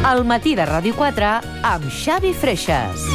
Al matí de Ràdio 4 amb Xavi Freixas.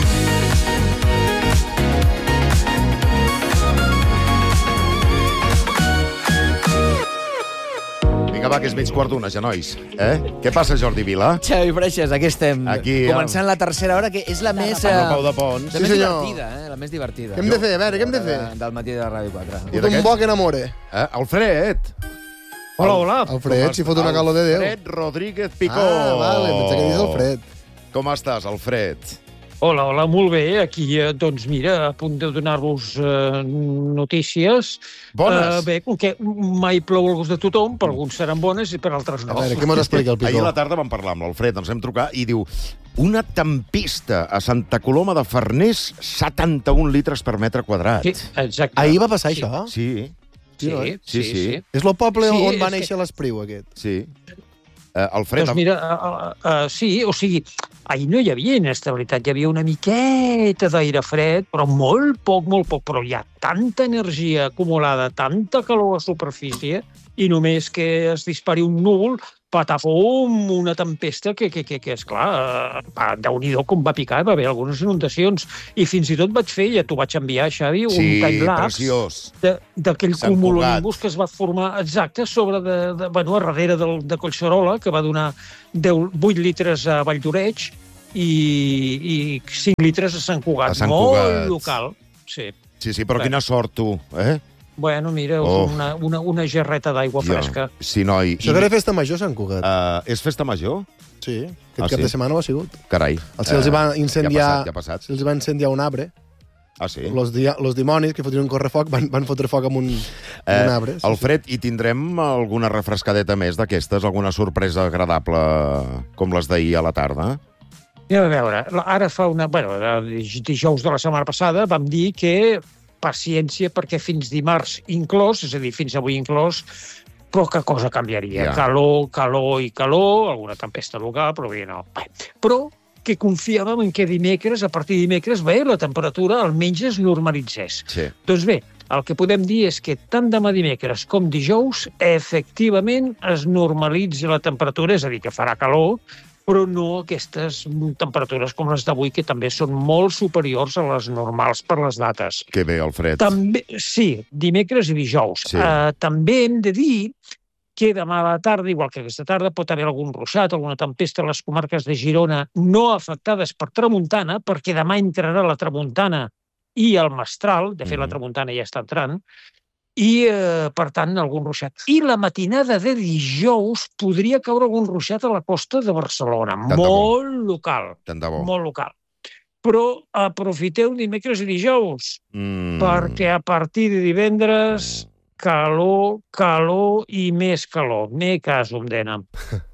Vinga, va, que és mig quart d'una, genolls. Què passa, Jordi Vila? Xavi Freixas, aquí estem. Aquí, començant la tercera hora, que és la més... El Pau de Pons. La més divertida, la més divertida. Què hem de fer? A veure, què hem de fer? Del matí de Ràdio 4. Un bo que enamore. Alfred. Hola. Alfred, si fot una calor de Déu. Alfred Rodríguez Picó. Ah, vale, pensava que dius Alfred. Com estàs, Alfred? Hola, molt bé. Aquí, doncs mira, a punt de donar-vos notícies. Bones. Bé, com que mai plou el gust de tothom, per alguns seran bones i per altres no. A veure, què mos explica el Picó? Ahir a la tarda vam parlar amb l'Alfred, ens vam trucar i diu una tempesta a Santa Coloma de Farners, 71 litres per metre quadrat. Sí, exacte. Ahir va passar això? Sí. Sí. És el poble Sí, on va és néixer l'Espriu, aquest. Sí. Alfred... Doncs mira, sí, o sigui, ahir no hi havia inestabilitat, hi havia una miqueta d'aire fred, però molt poc, però hi ha tanta energia acumulada, tanta calor a superfície, i només que es dispari un núvol, patafum, una tempesta que esclar, Déu-n'hi-do com va picar, va haver algunes inundacions, i fins i tot vaig fer, ja t'ho vaig enviar, Xavi, un timelapse d'aquell cumulonimbus que es va formar exacte sobre, a darrere de Collserola, que va donar 8 litres a Valldoreix i 5 litres a Sant Cugat. Molt local. Sí, però quina sort, tu, Bueno, mira, una gerreta d'aigua fresca. Sí, noi. Això que era festa major, Sant Cugat. És festa major? Sí, aquest cap de setmana ho ha sigut. Carai. Els va incendiar... Ja ha passat. Els va incendiar un arbre. Ah, sí? Los dimonis que fotien un correfoc van fotre foc amb un arbre. Alfred, i tindrem alguna refrescadeta més d'aquestes? Alguna sorpresa agradable com les d'ahir a la tarda? A veure, ara fa dijous de la setmana passada vam dir que paciència perquè fins dimarts inclòs, és a dir, fins avui inclòs, poca cosa canviaria. Ja. Calor i calor, alguna tempesta local, però bé, no. Però que confiàvem en que dimecres, a partir de dimecres, la temperatura almenys es normalitzés. Sí. Doncs bé, el que podem dir és que tant demà dimecres com dijous, efectivament es normalitza la temperatura, és a dir, que farà calor, però no aquestes temperatures com les d'avui, que també són molt superiors a les normals per les dates. Que bé, Alfred. També, sí, dimecres i dijous. Sí. També hem de dir que demà a la tarda, igual que aquesta tarda, pot haver algun ruixat, alguna tempesta a les comarques de Girona no afectades per tramuntana, perquè demà entrarà la tramuntana i el mestral, de fet la tramuntana ja està entrant, i, per tant, algun ruixat. I la matinada de dijous podria caure algun ruixat a la costa de Barcelona. Molt local. Tant de bo. Molt local. Però aprofiteu dimecres i dijous, perquè a partir de divendres, calor i més calor. Me caso em dena.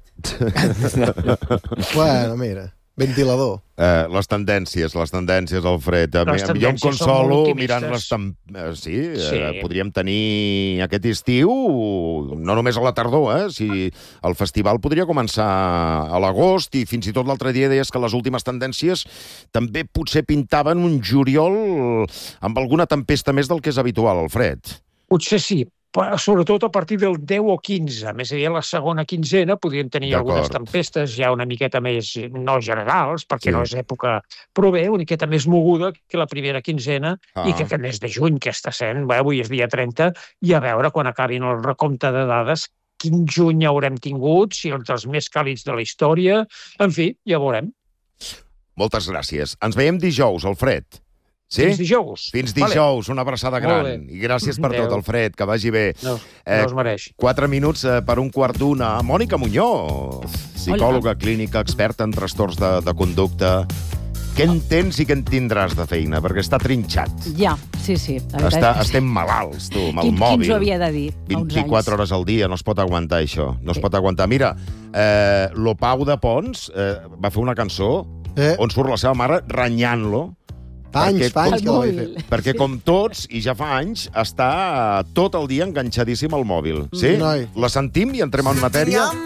Bueno, mira, ventilador. Les tendències, Alfred. Jo em consolo mirant les... Sí, podríem tenir aquest estiu, no només a la tardor, si el festival podria començar a l'agost, i fins i tot l'altre dia deies que les últimes tendències també potser pintaven un juliol amb alguna tempesta més del que és habitual, Alfred. Potser sí, sobretot a partir del 10 o 15, més aviat la segona quinzena podrien tenir algunes tempestes ja una miqueta més, no generals, perquè no és època, però bé, una miqueta més moguda que la primera quinzena, i que aquest mes de juny, que està sent, avui és dia 30, i a veure quan acabin el recompte de dades, quin juny haurem tingut, si els dels més càlids de la història, en fi, ja veurem. Moltes gràcies. Ens veiem dijous, Alfred. Sí? Fins dijous. Fins dijous, una abraçada gran. I gràcies per tot, Alfred, que vagi bé. No es mereix. 4 minuts per un quart d'una. Mònica Muñoz, psicòloga clínica, experta en trastorns de conducta. Què en tens i què en tindràs de feina? Perquè està trinxat. Ja, sí. Estem malalts, tu, amb el mòbil. Qui ens ho havia de dir? 24 hores al dia, no es pot aguantar això. No es pot aguantar. Mira, lo Pau de Pons va fer una cançó on surt la seva mare renyant-lo. Fa anys que ho vaig fer. Perquè, com tots, i ja fa anys, està tot el dia enganxadíssim al mòbil. Sí? La sentim i entrem en matèria.